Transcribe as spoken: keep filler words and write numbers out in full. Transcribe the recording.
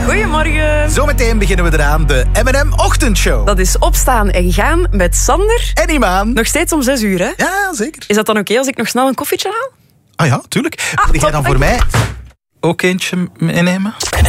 Goedemorgen. Zometeen beginnen we eraan, de M en M-ochtendshow. Dat is opstaan en gaan met Sander. En Imaan. Nog steeds om zes uur, hè? Ja, zeker. Is dat dan oké als ik nog snel een koffietje haal? Ah ja, tuurlijk. Ah, Wil jij top, dan voor mij ook eentje meenemen?